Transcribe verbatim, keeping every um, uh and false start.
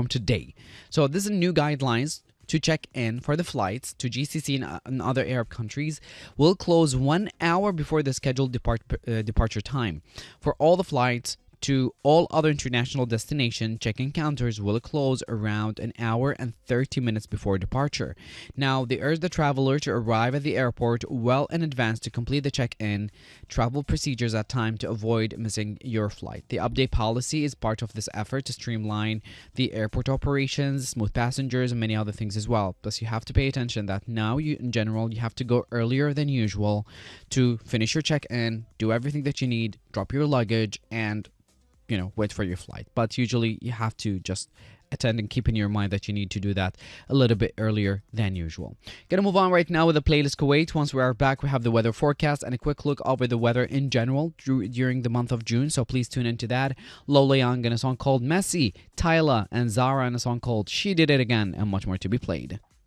today. So this is new guidelines to check in for the flights to G C C and, uh, and other Arab countries will close one hour before the scheduled depart, uh, departure time. For all the flights to all other international destinations, check-in counters will close around an hour and thirty minutes before departure. Now, they urge the traveler to arrive at the airport well in advance to complete the check-in travel procedures at time to avoid missing your flight. The update policy is part of this effort to streamline the airport operations, smooth passengers, and many other things as well. Plus, you have to pay attention that now, you, in general, you have to go earlier than usual to finish your check-in, do everything that you need, drop your luggage, and you know, wait for your flight. But usually you have to just attend and keep in your mind that you need to do that a little bit earlier than usual. Gonna move on right now with the playlist Kuwait. Once we are back, we have the weather forecast and a quick look over the weather in general during the month of June. So please tune into that. Lola Young in a song called Messy, Tyla and Zara in a song called She Did It Again, and much more to be played.